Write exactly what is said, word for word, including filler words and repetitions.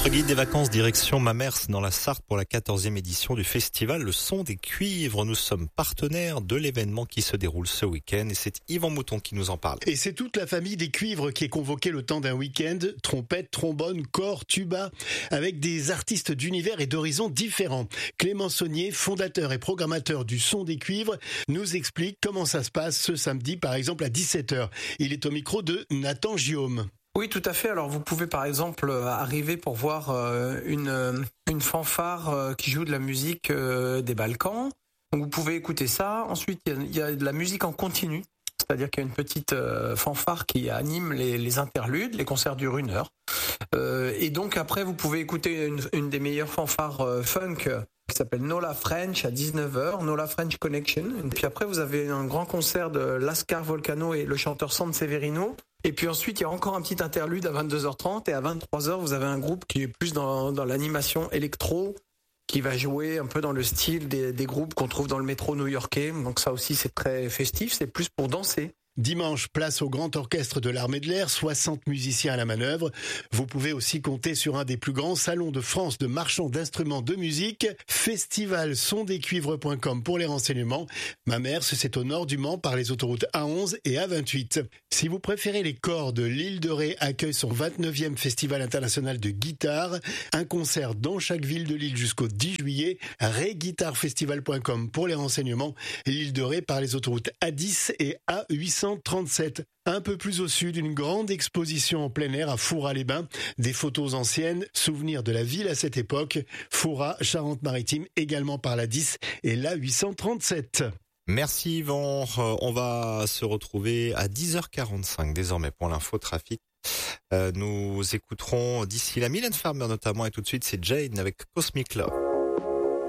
Notre guide des vacances direction Mamers dans la Sarthe pour la quatorzième édition du festival Le Son des Cuivres. Nous sommes partenaires de l'événement qui se déroule ce week-end et c'est Yvan Mouton qui nous en parle. Et c'est toute la famille des cuivres qui est convoquée le temps d'un week-end. Trompette, trombone, cor, tuba, avec des artistes d'univers et d'horizons différents. Clément Saunier, fondateur et programmateur du Son des Cuivres, nous explique comment ça se passe ce samedi par exemple à dix-sept heures. Il est au micro de Nathan Guillaume. Oui, tout à fait. Alors, vous pouvez par exemple arriver pour voir une, une fanfare qui joue de la musique des Balkans. Donc, vous pouvez écouter ça. Ensuite, il y a, il y a de la musique en continu. C'est-à-dire qu'il y a une petite fanfare qui anime les, les interludes. Les concerts durent une heure. Euh, et donc, après, vous pouvez écouter une, une des meilleures fanfares funk qui s'appelle Nola French à dix-neuf heures, Nola French Connection. Et puis après, vous avez un grand concert de Lascar Volcano et le chanteur San Severino. Et puis ensuite, il y a encore un petit interlude à vingt-deux heures trente et à vingt-trois heures, vous avez un groupe qui est plus dans, dans l'animation électro, qui va jouer un peu dans le style des, des groupes qu'on trouve dans le métro new-yorkais. Donc ça aussi, c'est très festif, c'est plus pour danser. Dimanche, place au Grand Orchestre de l'Armée de l'Air, soixante musiciens à la manœuvre. Vous pouvez aussi compter sur un des plus grands salons de France de marchands d'instruments de musique, festival son des cuivres point com pour les renseignements. Mamers, c'est au nord du Mans par les autoroutes A onze et A vingt-huit. Si vous préférez les cordes, l'île de Ré accueille son vingt-neuvième festival international de guitare. Un concert dans chaque ville de l'île jusqu'au dix juillet. ré guitare festival point com pour les renseignements. L'île de Ré par les autoroutes A dix et A huit cent trente-sept. Un peu plus au sud, une grande exposition en plein air à Fouras-les-Bains. Des photos anciennes, souvenirs de la ville à cette époque. Fouras, Charente-Maritime, également par la dix et l'A huit cent trente-sept. Merci Yvan. Euh, on va se retrouver à dix heures quarante-cinq désormais pour l'infotrafic. Euh, nous écouterons d'ici la Mylène Farmer notamment et tout de suite c'est Jane avec Cosmic Love.